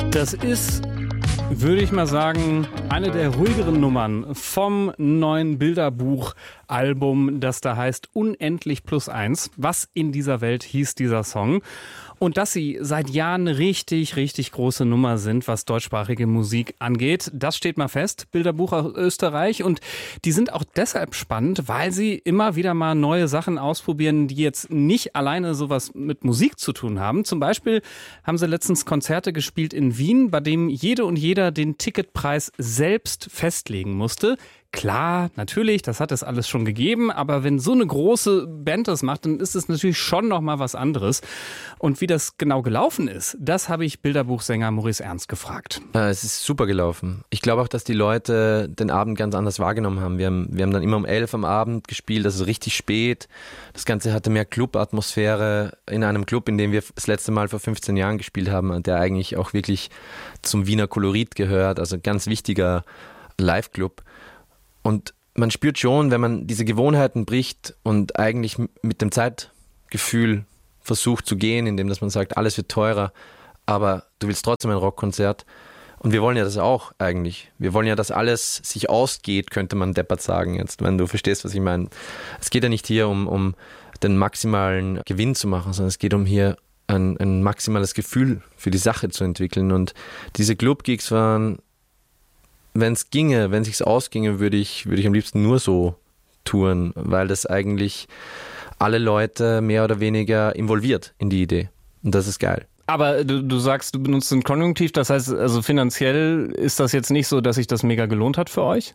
Das ist, würde ich mal sagen, eine der ruhigeren Nummern vom neuen Bilderbuch-Album, das da heißt Unendlich plus eins. Was in dieser Welt hieß dieser Song. Und dass sie seit Jahren eine richtig, richtig große Nummer sind, was deutschsprachige Musik angeht, das steht mal fest. Bilderbuch aus Österreich. Und die sind auch deshalb spannend, weil sie immer wieder mal neue Sachen ausprobieren, die jetzt nicht alleine sowas mit Musik zu tun haben. Zum Beispiel haben sie letztens Konzerte gespielt in Wien, bei dem jede und jeder den Ticketpreis selbst festlegen musste. Klar, natürlich, das hat es alles schon gegeben, aber wenn so eine große Band das macht, dann ist es natürlich schon noch mal was anderes. Und wie das genau gelaufen ist, das habe ich Bilderbuchsänger Maurice Ernst gefragt. Es ist super gelaufen. Ich glaube auch, dass die Leute den Abend ganz anders wahrgenommen haben. Wir haben dann immer um 11 am Abend gespielt, also richtig spät. Das Ganze hatte mehr Club-Atmosphäre in einem Club, in dem wir das letzte Mal vor 15 Jahren gespielt haben, der eigentlich auch wirklich zum Wiener Kolorit gehört, also ein ganz wichtiger Live-Club. Und man spürt schon, wenn man diese Gewohnheiten bricht und eigentlich mit dem Zeitgefühl versucht zu gehen, indem dass man sagt, alles wird teurer, aber du willst trotzdem ein Rockkonzert. Und wir wollen ja das auch eigentlich. Wir wollen ja, dass alles sich ausgeht, könnte man deppert sagen jetzt, wenn du verstehst, was ich meine. Es geht ja nicht hier um den maximalen Gewinn zu machen, sondern es geht um hier ein maximales Gefühl für die Sache zu entwickeln. Und diese Club-Gigs waren... Wenn es ginge, wenn es sich ausginge, würde ich am liebsten nur so touren, weil das eigentlich alle Leute mehr oder weniger involviert in die Idee. Und das ist geil. Aber du sagst, du benutzt ein Konjunktiv, das heißt, also finanziell ist das jetzt nicht so, dass sich das mega gelohnt hat für euch?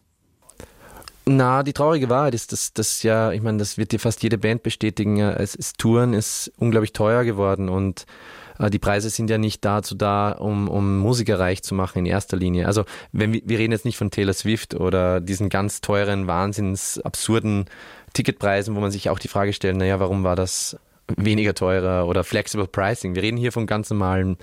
Na, die traurige Wahrheit ist, dass ja, ich meine, das wird dir fast jede Band bestätigen, Touren ist unglaublich teuer geworden und die Preise sind ja nicht dazu da, um Musiker reich zu machen in erster Linie. Also wir reden jetzt nicht von Taylor Swift oder diesen ganz teuren, wahnsinns absurden Ticketpreisen, wo man sich auch die Frage stellt, naja, warum war das weniger teurer oder Flexible Pricing. Wir reden hier von ganz normalen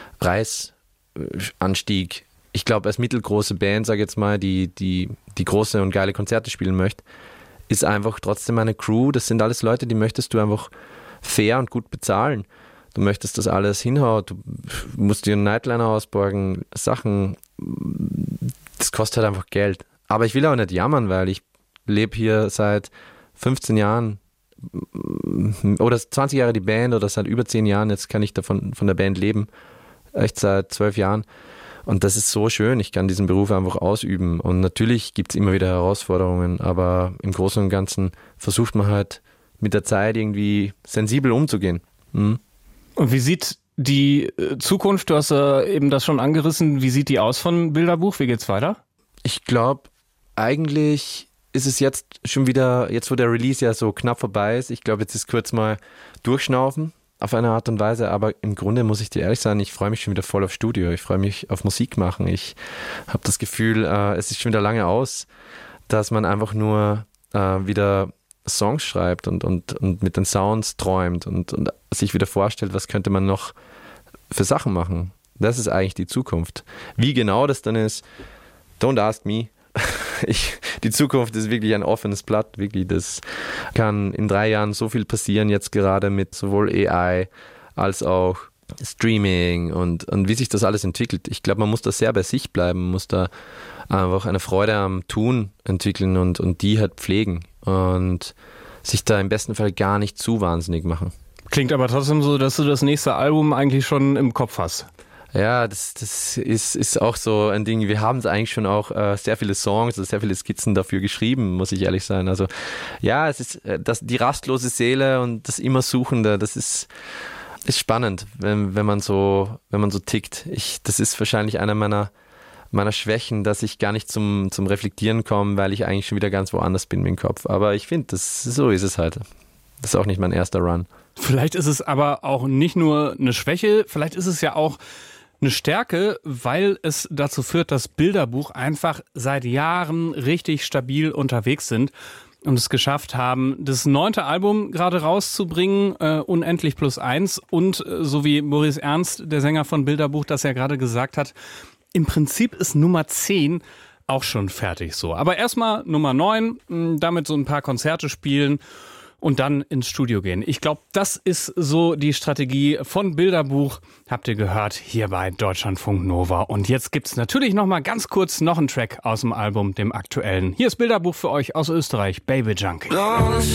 Preisanstieg. Ich glaube, als mittelgroße Band, sage ich jetzt mal, die große und geile Konzerte spielen möchte, ist einfach trotzdem eine Crew. Das sind alles Leute, die möchtest du einfach fair und gut bezahlen. Du möchtest, dass alles hinhaut, du musst dir einen Nightliner ausborgen, Sachen, das kostet halt einfach Geld. Aber ich will auch nicht jammern, weil ich lebe hier seit 15 Jahren oder 20 Jahre die Band oder seit über 10 Jahren, jetzt kann ich davon von der Band leben, echt seit 12 Jahren. Und das ist so schön, ich kann diesen Beruf einfach ausüben. Und natürlich gibt es immer wieder Herausforderungen, aber im Großen und Ganzen versucht man halt mit der Zeit irgendwie sensibel umzugehen. Mhm. Und wie sieht die Zukunft, du hast eben das schon angerissen, wie sieht die aus von Bilderbuch? Wie geht's weiter? Ich glaube, eigentlich ist es jetzt schon wieder, jetzt wo der Release ja so knapp vorbei ist, ich glaube, jetzt ist kurz mal durchschnaufen auf eine Art und Weise, aber im Grunde muss ich dir ehrlich sagen, ich freue mich schon wieder voll auf Studio, ich freue mich auf Musik machen. Ich habe das Gefühl, es ist schon wieder lange aus, dass man einfach nur wieder Songs schreibt und mit den Sounds träumt und sich wieder vorstellt, was könnte man noch für Sachen machen. Das ist eigentlich die Zukunft. Wie genau das dann ist, don't ask me. Die Zukunft ist wirklich ein offenes Blatt, wirklich. Das kann in 3 Jahren so viel passieren, jetzt gerade mit sowohl AI als auch Streaming und wie sich das alles entwickelt. Ich glaube, man muss da sehr bei sich bleiben, muss da einfach eine Freude am Tun entwickeln und die halt pflegen und sich da im besten Fall gar nicht zu wahnsinnig machen. Klingt aber trotzdem so, dass du das nächste Album eigentlich schon im Kopf hast. Ja, das ist auch so ein Ding. Wir haben eigentlich schon auch sehr viele Songs, also sehr viele Skizzen dafür geschrieben, muss ich ehrlich sein. Also ja, es ist die rastlose Seele und das Immersuchende, das ist spannend, wenn man so tickt. Das ist wahrscheinlich einer meiner Schwächen, dass ich gar nicht zum Reflektieren komme, weil ich eigentlich schon wieder ganz woanders bin mit dem Kopf. Aber ich finde, so ist es halt. Das ist auch nicht mein erster Run. Vielleicht ist es aber auch nicht nur eine Schwäche, vielleicht ist es ja auch eine Stärke, weil es dazu führt, dass Bilderbuch einfach seit Jahren richtig stabil unterwegs sind und es geschafft haben, das 9. Album gerade rauszubringen, Unendlich plus eins. Und so wie Maurice Ernst, der Sänger von Bilderbuch, das ja gerade gesagt hat, im Prinzip ist Nummer 10 auch schon fertig so. Aber erstmal Nummer 9, damit so ein paar Konzerte spielen und dann ins Studio gehen. Ich glaube, das ist so die Strategie von Bilderbuch. Habt ihr gehört, hier bei Deutschlandfunk Nova. Und jetzt gibt's natürlich noch mal ganz kurz noch einen Track aus dem Album, dem aktuellen. Hier ist Bilderbuch für euch aus Österreich, Baby Junkie.